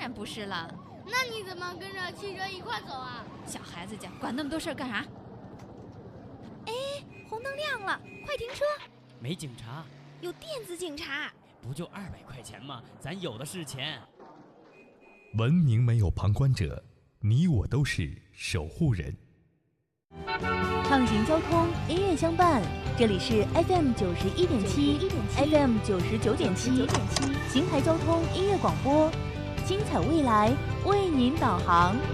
然不是了。 那你怎么跟着汽车一块走啊？ 小孩子家管那么多事儿干啥？哎，红灯亮了，快停车！ 没警察， 有电子警察。 不就200块钱吗？咱有的是钱。 文明没有旁观者，你我都是守护人。 畅行交通，音乐相伴，这里是 FM 91.7 ，FM 99.7，邢台交通音乐广播，精彩未来为您导航。